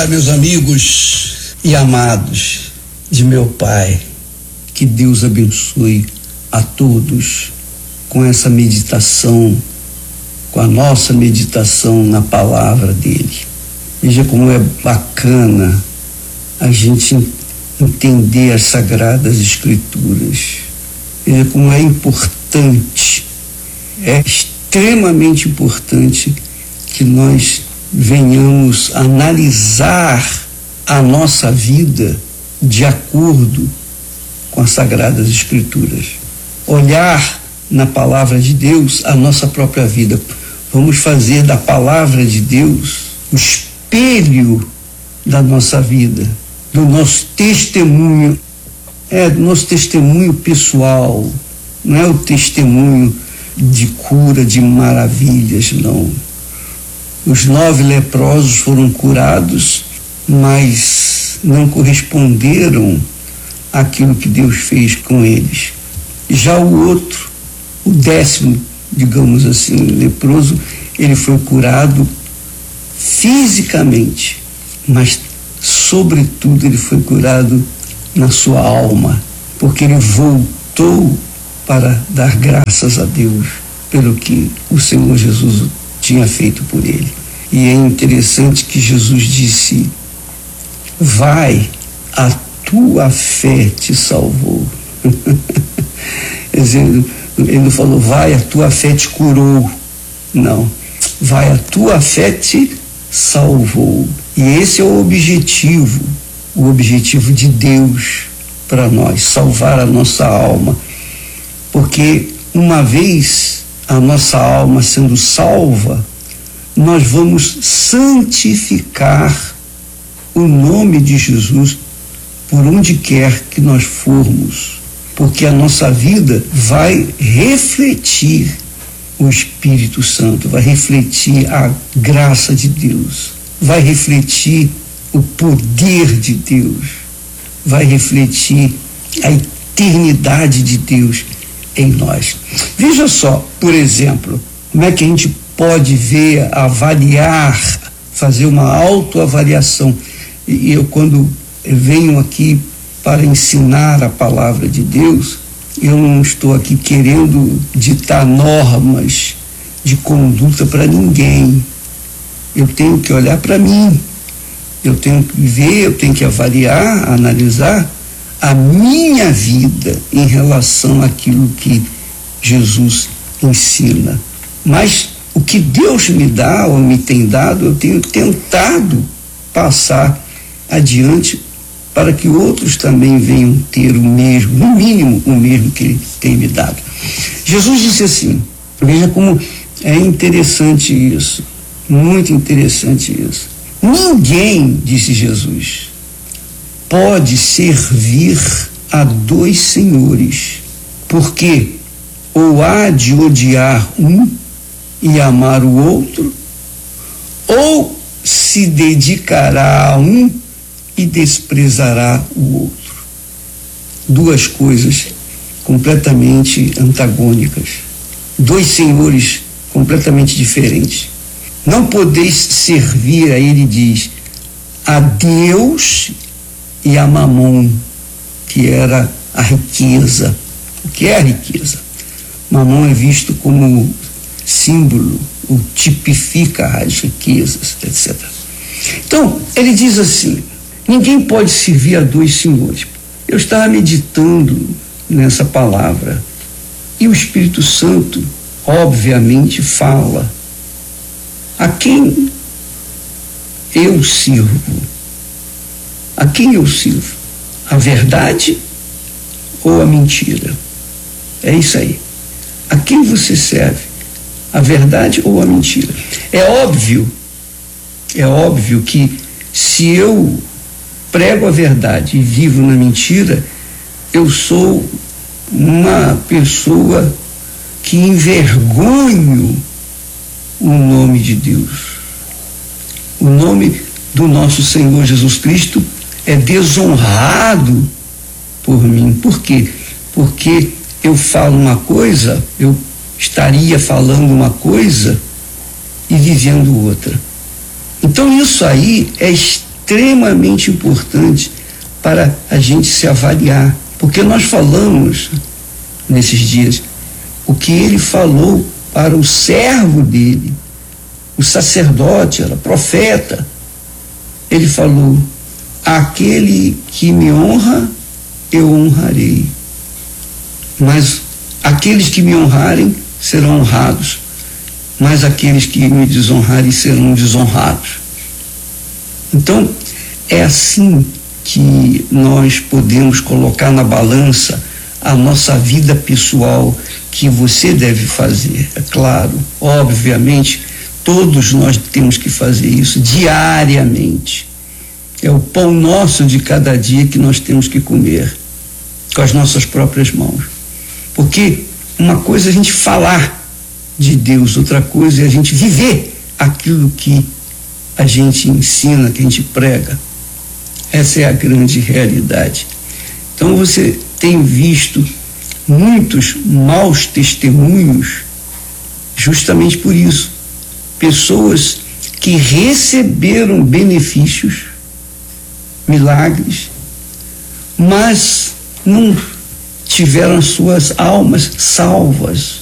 Olá, meus amigos e amados de meu Pai. Que Deus abençoe a todos com essa meditação, com a nossa meditação na palavra dele. Veja como é bacana a gente entender as Sagradas Escrituras. Veja como é importante, é extremamente importante que nós venhamos analisar a nossa vida de acordo com as Sagradas Escrituras. Olhar na palavra de Deus a nossa própria vida. Vamos fazer da palavra de Deus o espelho da nossa vida, do nosso testemunho, do nosso testemunho pessoal, não é o testemunho de cura, de maravilhas, não. Os 9 leprosos foram curados, mas não corresponderam àquilo que Deus fez com eles. Já o outro, o 10º, digamos assim, leproso, ele foi curado fisicamente, mas sobretudo ele foi curado na sua alma, porque ele voltou para dar graças a Deus pelo que o Senhor Jesus tinha feito por ele. E é interessante que Jesus disse: vai, a tua fé te salvou. Ele não falou, vai, a tua fé te curou. Não, vai, a tua fé te salvou. E esse é o objetivo de Deus para nós, salvar a nossa alma. Porque uma vez a nossa alma sendo salva, nós vamos santificar o nome de Jesus por onde quer que nós formos, porque a nossa vida vai refletir o Espírito Santo, vai refletir a graça de Deus, vai refletir o poder de Deus, vai refletir a eternidade de Deus em nós. Veja só, por exemplo, como é que a gente pode ver, avaliar, fazer uma autoavaliação. E eu, quando venho aqui para ensinar a palavra de Deus, eu não estou aqui querendo ditar normas de conduta para ninguém. Eu tenho que olhar para mim, eu tenho que ver, eu tenho que avaliar, analisar a minha vida em relação àquilo que Jesus ensina. Mas o que Deus me dá ou me tem dado, eu tenho tentado passar adiante para que outros também venham ter o mesmo, no mínimo o mesmo que Ele tem me dado. Jesus disse assim, veja como é interessante isso, muito interessante isso. Ninguém, disse Jesus, pode servir a 2 senhores, porque ou há de odiar um e amar o outro, ou se dedicará a um e desprezará o outro. 2 coisas completamente antagônicas, 2 senhores completamente diferentes. Não podeis servir, aí ele diz, a Deus e a Mamon, que era a riqueza. O que é a riqueza? Mamon é visto como símbolo, ou tipifica as riquezas, etc. Então, ele diz assim, ninguém pode servir a 2 senhores. Eu estava meditando nessa palavra, e o Espírito Santo, obviamente, fala a quem eu sirvo. A quem eu sirvo? A verdade ou a mentira? É isso aí. A quem você serve? A verdade ou a mentira? É óbvio que se eu prego a verdade e vivo na mentira, eu sou uma pessoa que envergonho o nome de Deus. O nome do nosso Senhor Jesus Cristo é desonrado por mim. Por quê? Porque eu falo uma coisa, eu estaria falando uma coisa e vivendo outra. Então isso aí é extremamente extremamente importante para a gente se avaliar, porque nós falamos nesses dias o que ele falou para o servo dele, o sacerdote, era profeta. Ele falou: aquele que me honra, eu honrarei, mas aqueles que me honrarem serão honrados, mas aqueles que me desonrarem serão desonrados. Então, é assim que nós podemos colocar na balança a nossa vida pessoal, que você deve fazer. É claro, obviamente, todos nós temos que fazer isso diariamente. É o pão nosso de cada dia que nós temos que comer com as nossas próprias mãos. Porque uma coisa é a gente falar de Deus, outra coisa é a gente viver aquilo que a gente ensina, que a gente prega. Essa é a grande realidade. Então você tem visto muitos maus testemunhos justamente por isso. Pessoas que receberam benefícios, milagres, mas não tiveram suas almas salvas.